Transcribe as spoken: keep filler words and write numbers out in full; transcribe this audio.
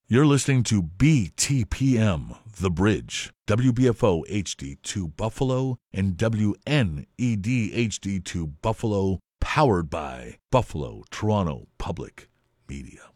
You're listening to B T P M, The Bridge, W B F O H D two Buffalo, and W N E D H D two Buffalo, powered by Buffalo Toronto Public Media.